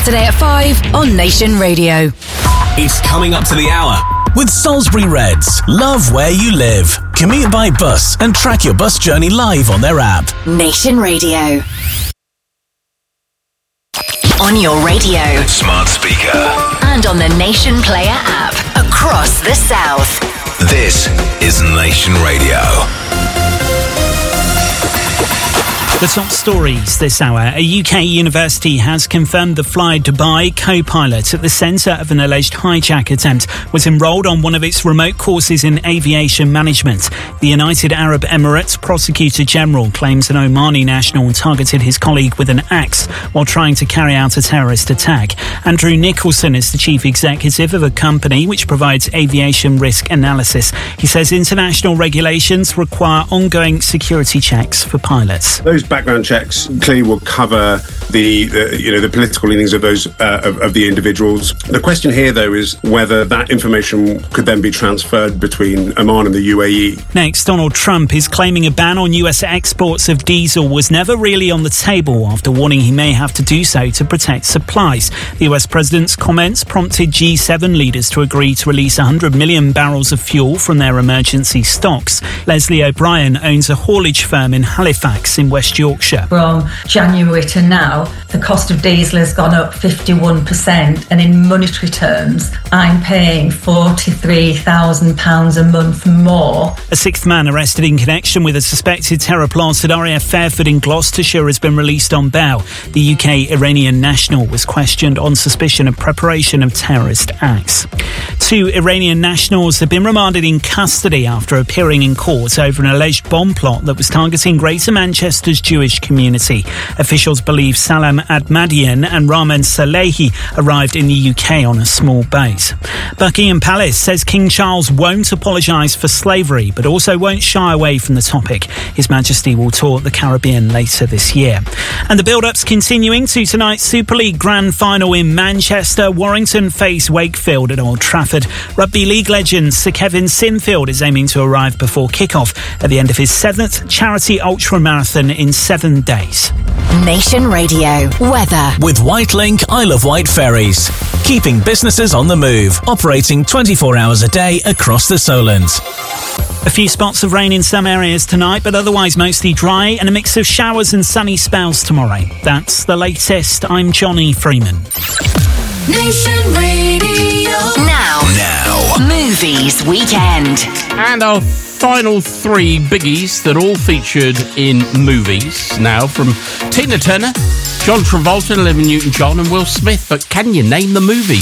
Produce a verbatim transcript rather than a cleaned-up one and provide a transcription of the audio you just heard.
Saturday at five on Nation Radio. It's coming up to the hour with Salisbury Reds. Love where you live. Commute by bus and track your bus journey live on their app. Nation Radio. On your radio, smart speaker, and on the Nation Player app across the South. This is Nation Radio. The top stories this hour. A U K university has confirmed the Fly Dubai co-pilot at the centre of an alleged hijack attempt was enrolled on one of its remote courses in aviation management. The United Arab Emirates Prosecutor General claims an Omani national targeted his colleague with an axe while trying to carry out a terrorist attack. Andrew Nicholson is the chief executive of a company which provides aviation risk analysis. He says international regulations require ongoing security checks for pilots. Those background checks clearly will cover the, the you know the political leanings of those uh, of, of the individuals. The question here, though, is whether that information could then be transferred between Oman and the U A E. Next, Donald Trump is claiming a ban on U S exports of diesel was never really on the table after warning he may have to do so to protect supplies. The U S president's comments prompted G seven leaders to agree to release one hundred million barrels of fuel from their emergency stocks. Leslie O'Brien owns a haulage firm in Halifax in West Yorkshire. From January to now, the cost of diesel has gone up fifty-one percent, and in monetary terms, I'm paying forty-three thousand pounds a month more. A sixth man arrested in connection with a suspected terror plot at R A F Fairford in Gloucestershire has been released on bail. The U K Iranian national was questioned on suspicion of preparation of terrorist acts. Two Iranian nationals have been remanded in custody after appearing in court over an alleged bomb plot that was targeting Greater Manchester's Jewish community. Officials believe Salam Ahmadian and Rahman Salehi arrived in the U K on a small boat. Buckingham Palace says King Charles won't apologise for slavery, but also won't shy away from the topic. His Majesty will tour the Caribbean later this year. And the build-up's continuing to tonight's Super League Grand Final in Manchester. Warrington face Wakefield at Old Trafford. Rugby League legend Sir Kevin Sinfield is aiming to arrive before kick-off at the end of his seventh charity ultra-marathon in seven days. Nation Radio. Weather. With Whitelink Isle of Wight ferries. Keeping businesses on the move. Operating twenty-four hours a day across the Solent. A few spots of rain in some areas tonight, but otherwise mostly dry, and a mix of showers and sunny spells tomorrow. That's the latest. I'm Johnny Freeman. Nation Radio. Now. Now. Movies Weekend. And our final three biggies that all featured in movies. Now, from Tina Turner, John Travolta, Olivia Newton-John and Will Smith. But can you name the movie?